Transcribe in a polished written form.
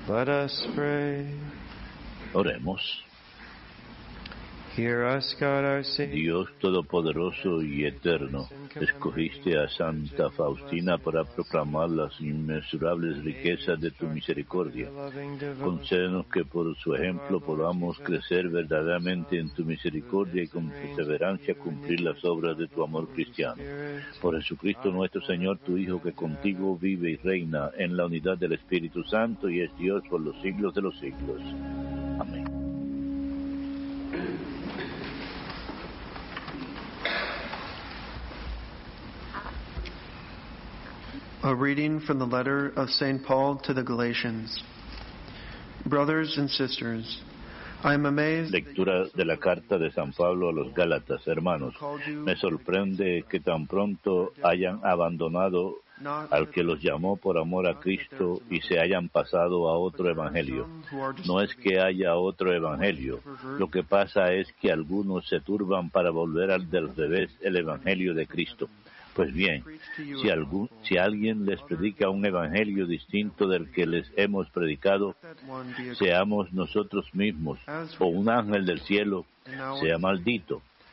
Let us pray. Oremos. Hear us, God, our Savior. Dios Todopoderoso y Eterno, escogiste a Santa Faustina para proclamar las inmensurables riquezas de tu misericordia. Concédenos que por su ejemplo podamos crecer verdaderamente en tu misericordia y con perseverancia cumplir las obras de tu amor cristiano. Por Jesucristo nuestro Señor, tu Hijo, que contigo vive y reina en la unidad del Espíritu Santo y es Dios por los siglos de los siglos. Amén. A reading from the letter of St. Paul to the Galatians. Brothers and sisters, I am amazed. Lectura de la carta de San Pablo a los Gálatas. Hermanos, me sorprende que tan pronto hayan abandonado al que los llamó por amor a Cristo y se hayan pasado a otro evangelio. No es que haya otro evangelio, lo que pasa es que algunos se turban para volver al del revés el evangelio de Cristo. Pues bien, si alguien les predica un evangelio distinto del que les hemos predicado, seamos nosotros mismos o un ángel del cielo, sea maldito.